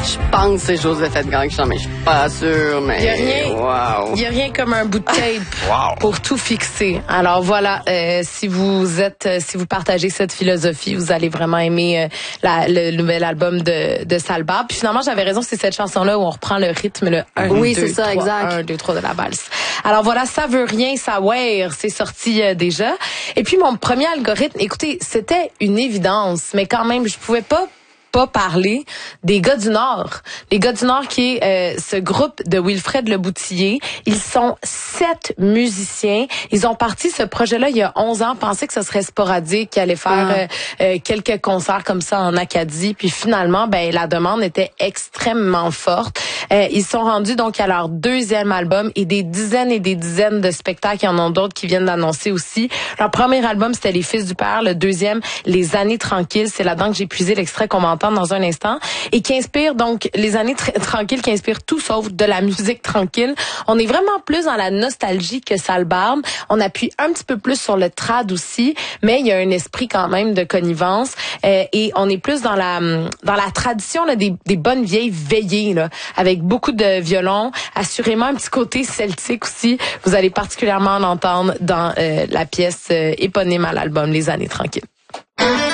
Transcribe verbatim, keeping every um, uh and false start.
Je pense que c'est Joseph Edgar qui chante, mais je suis pas sûre, mais... Il y a rien, wow. il y a rien comme un bout de tape Wow. pour tout fixer. Alors voilà, euh, si vous êtes, euh, si vous partagez cette philosophie, vous allez vraiment aimer euh, la, le nouvel album de, de Salbar. Puis finalement, j'avais raison, c'est cette chanson-là où on reprend le rythme, le un, Oui, deux, c'est ça, trois, exact. un, deux, trois de la valse. Alors voilà, ça veut rien savoir, c'est sorti euh, déjà. Et puis mon premier algorithme, écoutez, c'était une évidence, mais quand même, je pouvais pas pas parler des gars du Nord. Les gars du Nord qui est euh, ce groupe de Wilfred Leboutillier. Ils sont sept musiciens. Ils ont parti ce projet-là il y a onze ans, pensaient que ce serait sporadique, qu'ils allaient faire Ah. euh, euh, quelques concerts comme ça en Acadie. Puis finalement, ben la demande était extrêmement forte. Euh, ils sont rendus donc à leur deuxième album et des dizaines et des dizaines de spectacles. Il y en a d'autres qui viennent d'annoncer aussi. Leur premier album, c'était Les Fils du Père. Le deuxième, Les Années Tranquilles. C'est là-dedans que j'ai puisé l'extrait qu'on m'entend dans un instant et qui inspire donc les années tra- tranquilles, qui inspire tout sauf de la musique tranquille. On est vraiment plus dans la nostalgie que Salbarbe. On appuie un petit peu plus sur le trad aussi, mais il y a un esprit quand même de connivence euh, et on est plus dans la dans la tradition là, des, des bonnes vieilles veillées là, avec beaucoup de violon, assurément un petit côté celtique aussi. Vous allez particulièrement en entendre dans euh, la pièce euh, éponyme à l'album Les Années Tranquilles.